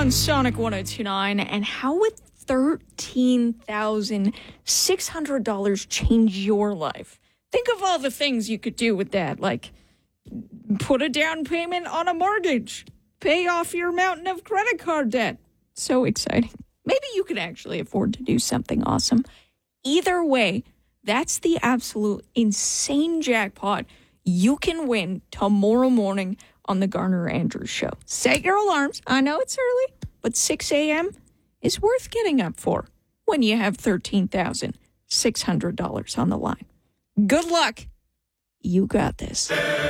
on Sonic 1029, and how would $13,600 change your life? Think of all the things you could do with that, like put a down payment on a mortgage, pay off your mountain of credit card debt. So exciting. Maybe you could actually afford to do something awesome. Either way, that's the absolute insane jackpot you can win tomorrow morning on the Garner Andrews Show. Set your alarms. I know it's early, but 6 a.m. is worth getting up for when you have $13,600 on the line. Good luck. You got this.